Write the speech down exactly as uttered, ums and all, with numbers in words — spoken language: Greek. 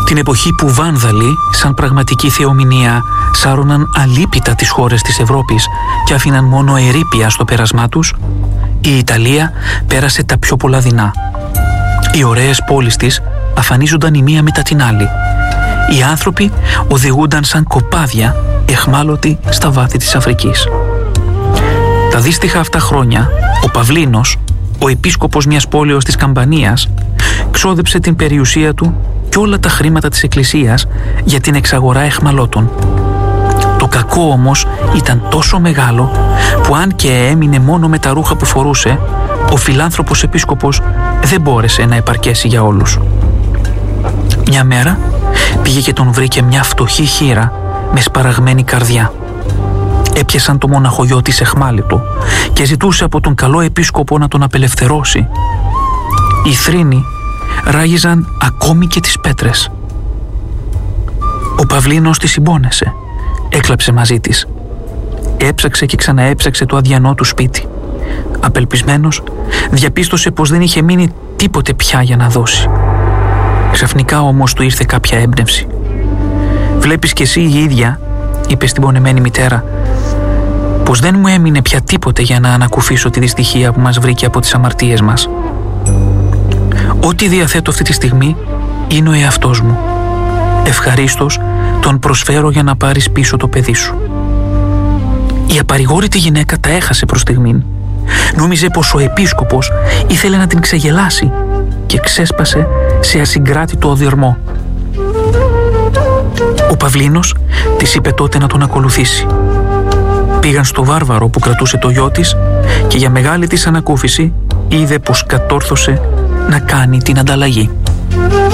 Την εποχή που Βάνδαλοι, σαν πραγματική θεομηνία, σάρωναν αλίπητα τις χώρες της Ευρώπης και άφηναν μόνο ερείπια στο πέρασμά τους, η Ιταλία πέρασε τα πιο πολλά δεινά. Οι ωραίες πόλεις της αφανίζονταν η μία μετά την άλλη. Οι άνθρωποι οδηγούνταν σαν κοπάδια εχμάλωτοι στα βάθη της Αφρικής. Τα δύστιχα αυτά χρόνια, ο Παυλίνος, ο επίσκοπος μιας πόλεως της Καμπανίας, ξόδεψε την περιουσία του και όλα τα χρήματα της εκκλησίας για την εξαγορά εχμαλώτων. Το κακό όμως ήταν τόσο μεγάλο που αν και έμεινε μόνο με τα ρούχα που φορούσε, ο φιλάνθρωπος επίσκοπος δεν μπόρεσε να επαρκέσει για όλους. Μια μέρα πήγε και τον βρήκε μια φτωχή χήρα με σπαραγμένη καρδιά. Έπιασαν το μοναχογιό της εχμάλωτο και ζητούσε από τον καλό επίσκοπο να τον απελευθερώσει. Οι θρήνοι ράγιζαν ακόμη και τις πέτρες. Ο Παυλίνος τη συμπόνεσε, έκλαψε μαζί της. Έψαξε και ξαναέψαξε το αδιανό του σπίτι. Απελπισμένος, διαπίστωσε πως δεν είχε μείνει τίποτε πια για να δώσει. Ξαφνικά όμως του ήρθε κάποια έμπνευση. «Βλέπεις κι εσύ η ίδια», είπε στην πονεμένη μητέρα, «πως δεν μου έμεινε πια τίποτε για να ανακουφίσω τη δυστυχία που μας βρήκε από τις αμαρτίες μας. Ό,τι διαθέτω αυτή τη στιγμή είναι ο εαυτός μου. Ευχαρίστως τον προσφέρω για να πάρεις πίσω το παιδί σου». Η απαρηγόρητη γυναίκα τα έχασε προς στιγμήν. Νόμιζε πως ο επίσκοπος ήθελε να την ξεγελάσει και ξέσπασε σε ασυγκράτητο οδυρμό. Ο Παυλίνος της είπε τότε να τον ακολουθήσει. Πήγαν στο βάρβαρο που κρατούσε το γιο της και για μεγάλη της ανακούφιση είδε πως κατόρθωσε να κάνει την ανταλλαγή.